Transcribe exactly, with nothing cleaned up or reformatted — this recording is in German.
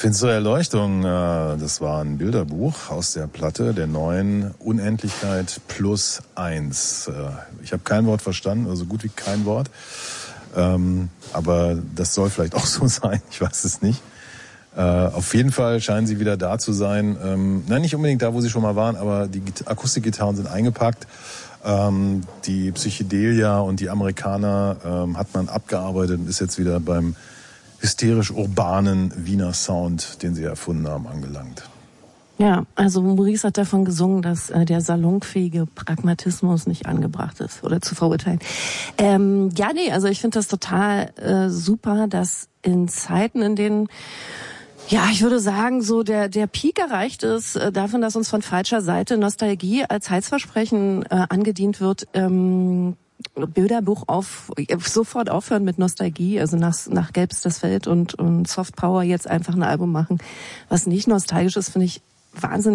Finstere Erleuchtung, das war ein Bilderbuch aus der Platte der neuen Unendlichkeit plus eins. Ich habe kein Wort verstanden, also gut wie kein Wort. Aber das soll vielleicht auch so sein, ich weiß es nicht. Auf jeden Fall scheinen sie wieder da zu sein. Nein, nicht unbedingt da, wo sie schon mal waren, aber die Akustikgitarren sind eingepackt. Die Psychedelia und die Amerikaner hat man abgearbeitet und ist jetzt wieder beim hysterisch-urbanen Wiener Sound, den sie erfunden haben, angelangt. Ja, also Maurice hat davon gesungen, dass äh, der salonfähige Pragmatismus nicht angebracht ist oder zu verurteilen. Ähm, ja, nee, also ich finde das total äh, super, dass in Zeiten, in denen, ja, ich würde sagen, so der der Peak erreicht ist, äh, davon, dass uns von falscher Seite Nostalgie als Heilsversprechen äh, angedient wird, ähm, Bilderbuch auf, sofort aufhören mit Nostalgie, also nach, nach Gelb ist das Feld und, und Soft Power jetzt einfach ein Album machen, was nicht nostalgisch ist, finde ich wahnsinnig